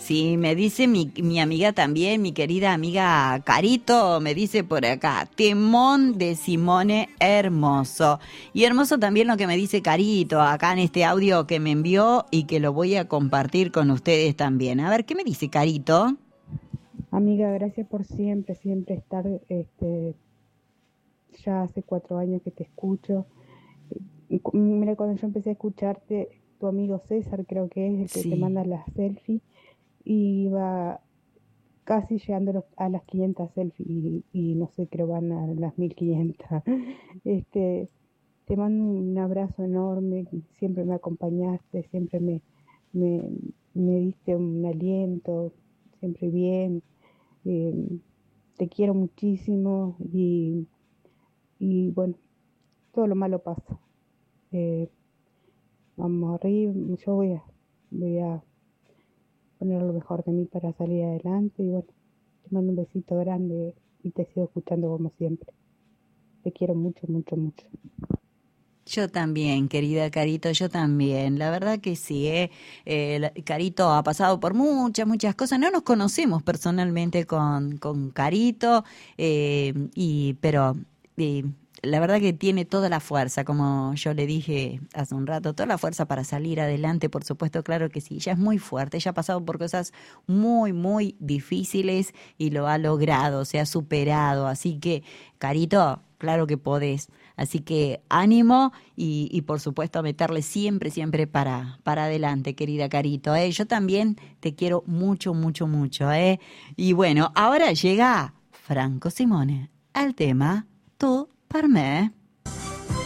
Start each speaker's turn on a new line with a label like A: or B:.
A: Sí, me dice mi amiga también, mi querida amiga Carito, me dice por acá, temón de Simone, hermoso. Y hermoso también lo que me dice Carito acá en este audio que me envió y que lo voy a compartir con ustedes también. A ver, ¿qué me dice Carito?
B: Amiga, gracias por siempre, siempre estar, ya hace 4 años que te escucho. Mira, cuando yo empecé a escucharte, tu amigo César creo que es el que te
A: Sí.
B: manda las selfies, y iba casi llegando a las 500 selfies y no sé, creo van a las 1500. Este, Te mando un abrazo enorme, siempre me acompañaste, siempre me, me diste un aliento, siempre bien. eh, Te quiero muchísimo y bueno, todo lo malo pasa. Eh, Vamos arriba, yo voy a poner lo mejor de mí para salir adelante y bueno, te mando un besito grande y te sigo escuchando como siempre. Te quiero mucho, mucho, mucho.
A: Yo también, querida Carito, yo también. La verdad que sí, ¿eh? Carito ha pasado por muchas cosas. No nos conocemos personalmente con Carito, pero eh, la verdad que tiene toda la fuerza, como yo le dije hace un rato, toda la fuerza para salir adelante, por supuesto, claro que sí. Ella es muy fuerte, ella ha pasado por cosas muy difíciles y lo ha logrado, se ha superado. Así que, Carito, claro que podés. Así que ánimo y por supuesto a meterle siempre para adelante, querida Carito, ¿eh? Yo también te quiero mucho, ¿eh? Y bueno, ahora llega Franco Simone, al tema Tu per me.